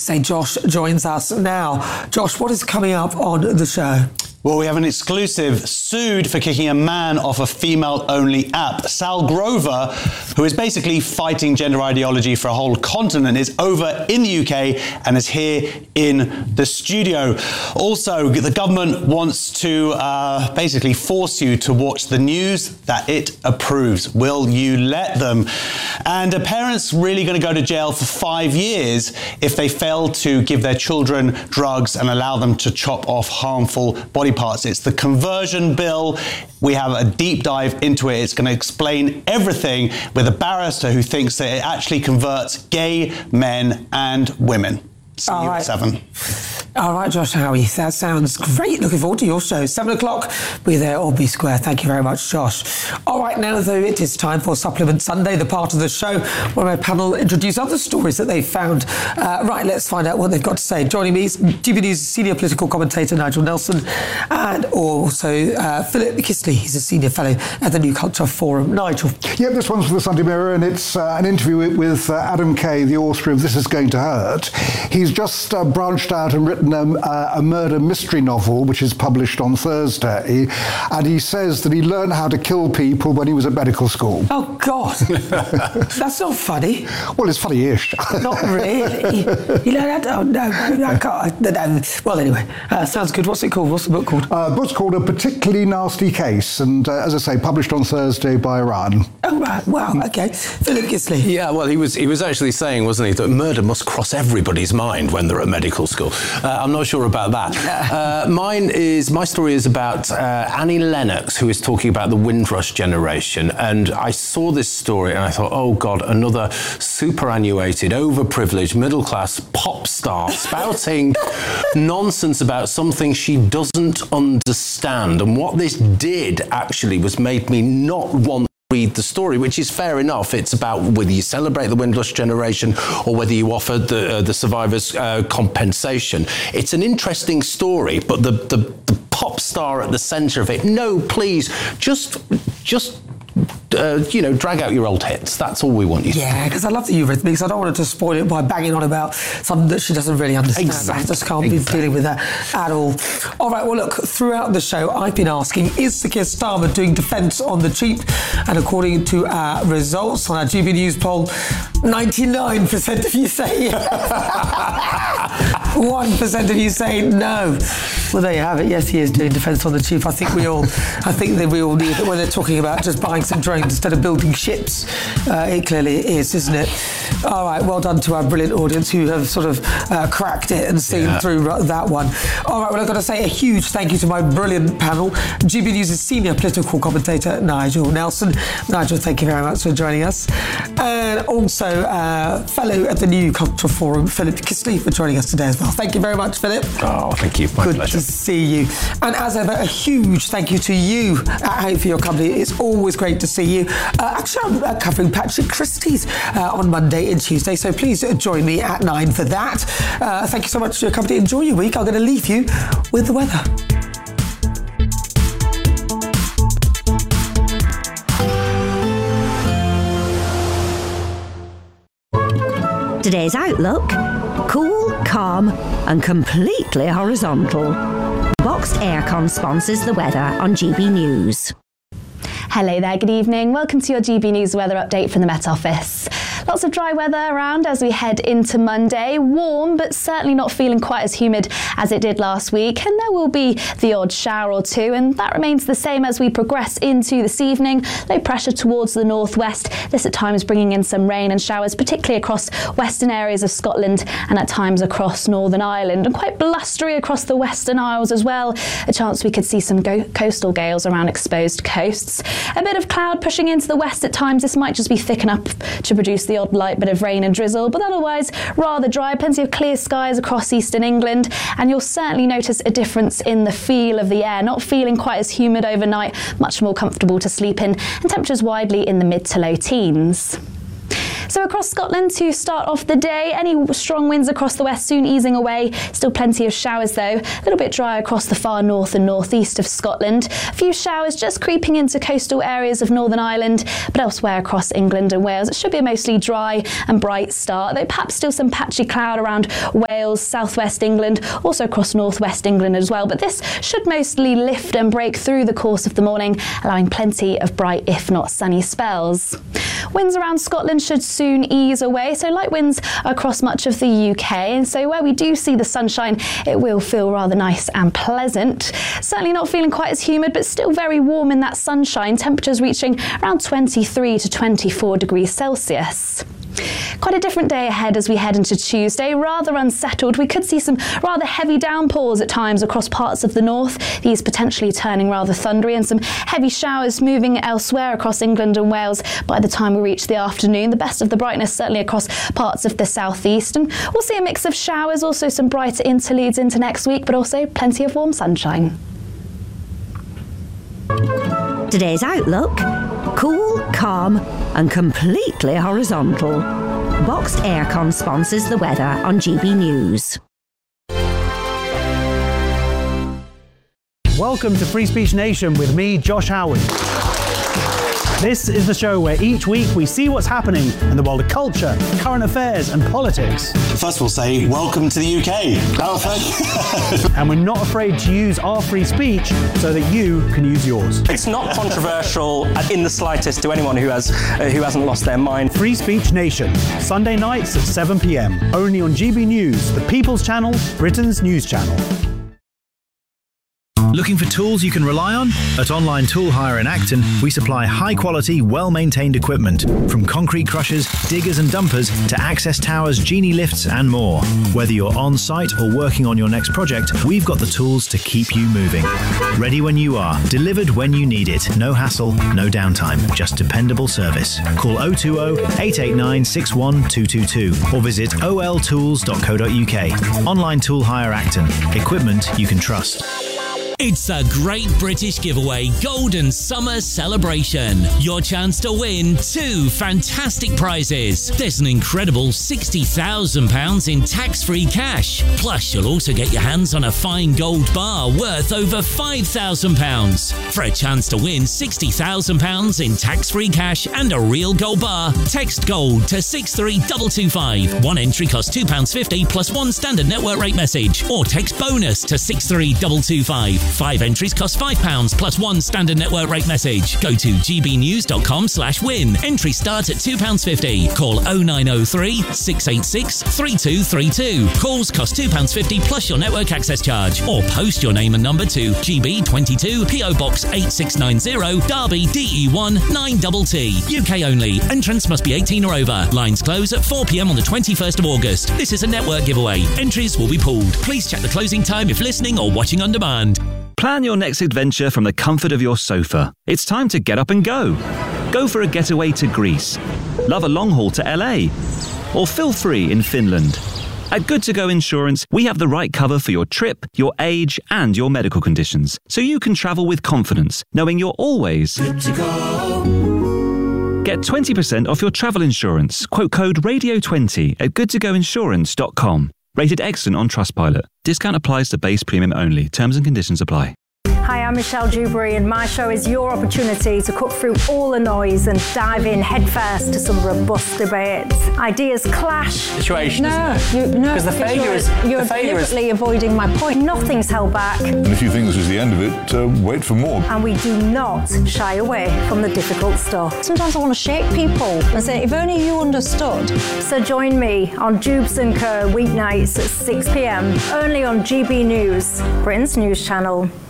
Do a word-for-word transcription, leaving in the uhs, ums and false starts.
say Josh joins us now. Josh, what is coming up on the show? Well, we have an exclusive sued for kicking a man off a female-only app. Sal Grover, who is basically fighting gender ideology for a whole continent, is over in the U K and is here in the studio. Also, the government wants to uh, basically force you to watch the news that it approves. Will you let them? And are parents really going to go to jail for five years if they fail to give their children drugs and allow them to chop off harmful body parts? It's the conversion bill. We have a deep dive into it. It's going to explain everything with a barrister who thinks that it actually converts gay men and women. See you at seven. All right, Josh Howie, that sounds great. Looking forward to your show. Seven o'clock, be there or be square. Thank you very much, Josh. All right, now, though, it is time for Supplement Sunday, the part of the show where my panel introduce other stories that they've found. Uh, right, let's find out what they've got to say. Joining me is G B News senior political commentator Nigel Nelson, and also uh, Philip Kistley. He's a senior fellow at the New Culture Forum. Nigel. Yeah, this one's for the Sunday Mirror, and it's uh, an interview with uh, Adam Kay, the author of This Is Going to Hurt. He's just uh, branched out and written a, a murder mystery novel, which is published on Thursday, and he says that he learned how to kill people when he was at medical school. Oh, God. That's not funny. Well, it's funny-ish. Not really. You know that? Oh, no, I can't. No, no. Well, anyway, uh, sounds good. What's it called? What's the book called? Uh, the book's called A Particularly Nasty Case, and uh, as I say, published on Thursday by Iran. Oh, right. Wow. OK. Philip Kistley. Yeah, well, he was he was actually saying, wasn't he, that murder must cross everybody's mind when they're at medical school. Uh, I'm not sure about that. Uh, mine is my story is about uh, Annie Lennox, who is talking about the Windrush generation. And I saw this story and I thought, oh, God, another superannuated, overprivileged, middle-class pop star spouting nonsense about something she doesn't understand. And what this did, actually, was made me not want read the story, which is fair enough. It's about whether you celebrate the Windrush generation or whether you offer the uh, the survivors uh, compensation. It's an interesting story, but the, the the pop star at the centre of it, no, please, just just uh, you know, drag out your old hits. That's all we want you to do. Yeah, because I love the Eurythmics. I don't want her to spoil it by banging on about something that she doesn't really understand. Exactly. I just can't exactly. be dealing with that at all. All right, well, look, throughout the show, I've been asking, is Sir Keir Starmer doing defence on the cheap? And according to our results on our G B News poll, ninety-nine percent of you say one percent of you say no. Well, there you have it. Yes, he is doing defence on the cheap. I think we all, I think that we all need it when they're talking about just buying some drones instead of building ships. Uh, it clearly is, isn't it? All right, well done to our brilliant audience who have sort of uh, cracked it and seen yeah. through that one. All right, well, I've got to say a huge thank you to my brilliant panel. G B News' senior political commentator, Nigel Nelson. Nigel, thank you very much for joining us. And also uh, fellow at the New Culture Forum, Philip Kistley, for joining us today as well. Thank you very much, Philip. Oh, thank you. My Good pleasure. to see you. And as ever, a huge thank you to you at Hope for your company. It's always great to see you. Uh, actually, I'm uh, covering Patrick Christie's uh, on Monday and Tuesday, so please uh, join me at nine for that. Uh, thank you so much for your company. Enjoy your week. I'm going to leave you with the weather. Today's outlook: cool, calm and completely horizontal. Boxed Aircon sponsors the weather on G B News. Hello there, good evening. Welcome to your G B News weather update from the Met Office. Lots of dry weather around as we head into Monday. Warm, but certainly not feeling quite as humid as it did last week. And there will be the odd shower or two, and that remains the same as we progress into this evening. Low pressure towards the northwest. This at times bringing in some rain and showers, particularly across western areas of Scotland and at times across Northern Ireland. And quite blustery across the Western Isles as well. A chance we could see some go- coastal gales around exposed coasts. A bit of cloud pushing into the west at times. This might just be thick enough to produce the odd light bit of rain and drizzle, but otherwise rather dry. Plenty of clear skies across eastern England, and you'll certainly notice a difference in the feel of the air. Not feeling quite as humid overnight, much more comfortable to sleep in, and temperatures widely in the mid to low teens. So across Scotland to start off the day, any strong winds across the west soon easing away. Still plenty of showers though. A little bit dry across the far north and northeast of Scotland. A few showers just creeping into coastal areas of Northern Ireland, but elsewhere across England and Wales it should be a mostly dry and bright start, though perhaps still some patchy cloud around Wales, southwest England, also across northwest England as well. But this should mostly lift and break through the course of the morning, allowing plenty of bright, if not sunny spells. Winds around Scotland should soon ease away, so light winds across much of the U K, and so where we do see the sunshine, it will feel rather nice and pleasant. Certainly not feeling quite as humid, but still very warm in that sunshine, temperatures reaching around twenty-three to twenty-four degrees Celsius. Quite a different day ahead as we head into Tuesday, rather unsettled. We could see some rather heavy downpours at times across parts of the north, these potentially turning rather thundery, and some heavy showers moving elsewhere across England and Wales by the time we reach the afternoon. The best of the brightness certainly across parts of the southeast, and we'll see a mix of showers, also some brighter interludes into next week, but also plenty of warm sunshine. Today's outlook: cool, calm and completely horizontal. Boxed Aircon sponsors the weather on G B News. Welcome to Free Speech Nation with me, Josh Howard. This is the show where each week we see what's happening in the world of culture, current affairs and politics. First we'll say, welcome to the U K. Oh, thank you. And we're not afraid to use our free speech so that you can use yours. It's not controversial in the slightest to anyone who has uh, who hasn't lost their mind. Free Speech Nation, Sunday nights at seven p m, only on G B News, the People's Channel, Britain's news channel. Looking for tools you can rely on? At Online Tool Hire in Acton, we supply high-quality, well-maintained equipment, from concrete crushers, diggers and dumpers to access towers, genie lifts and more. Whether you're on-site or working on your next project, we've got the tools to keep you moving. Ready when you are, delivered when you need it. No hassle, no downtime, just dependable service. Call oh two oh, eight eight nine, six one two two two or visit o l tools dot co dot u k. Online Tool Hire Acton. Equipment you can trust. It's a Great British Giveaway Golden Summer Celebration. Your chance to win two fantastic prizes. There's an incredible sixty thousand pounds in tax-free cash. Plus, you'll also get your hands on a fine gold bar worth over five thousand pounds. For a chance to win sixty thousand pounds in tax-free cash and a real gold bar, text GOLD to six three two two five. One entry costs two pounds fifty plus one standard network rate message. Or text BONUS to six three two two five. Five entries cost five pounds plus one standard network rate message. Go to g b news dot com slash win. Entry starts at two pounds fifty. Call oh nine oh three, six eight six, three two three two. Calls cost two pounds fifty plus your network access charge. Or post your name and number to G B twenty-two, P O Box eight six nine zero, Derby, D E one nine T T. U K only. Entrance must be eighteen or over. Lines close at four p m on the twenty-first of August. This is a network giveaway. Entries will be pulled. Please check the closing time if listening or watching on demand. Plan your next adventure from the comfort of your sofa. It's time to get up and go. Go for a getaway to Greece. Love a long haul to L A. Or feel free in Finland. At Good To Go Insurance, we have the right cover for your trip, your age, and your medical conditions, so you can travel with confidence, knowing you're always good to go. Get twenty percent off your travel insurance. Quote code radio twenty at good to go insurance dot com. Rated excellent on Trustpilot. Discount applies to base premium only. Terms and conditions apply. Hi, I'm Michelle Dewberry, and my show is your opportunity to cut through all the noise and dive in headfirst to some robust debates. Ideas clash. Situation, no, isn't it? You, no, because the failure you're, is you're the failure deliberately is... avoiding my point. Nothing's held back. And if you think this is the end of it, uh, wait for more. And we do not shy away from the difficult stuff. Sometimes I want to shake people and say, if only you understood. So join me on Jubes and Co weeknights at six p m only on G B News, Britain's news channel.